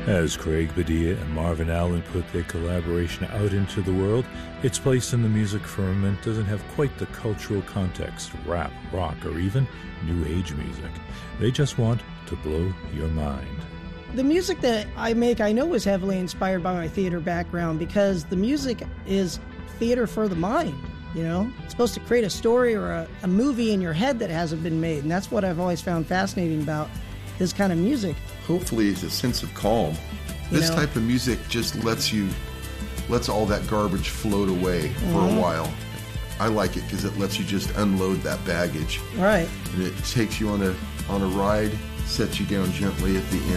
As Craig Padilla and Marvin Allen put their collaboration out into the world, its place in the music firmament doesn't have quite the cultural context, rap, rock, or even new age music. They just want to blow your mind. The music that I make, I know, is heavily inspired by my theater background because the music is theater for the mind, you know? It's supposed to create a story or a movie in your head that hasn't been made, and that's what I've always found fascinating about this kind of music. Hopefully it's a sense of calm. This type of music just lets all that garbage float away for a while. I like it because it lets you just unload that baggage. Right. And it takes you on a ride, sets you down gently at the end.